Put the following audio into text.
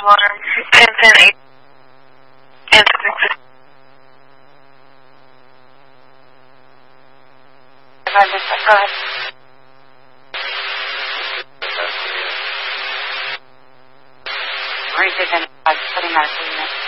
water. 1010 8. And go ahead. Read it and putting out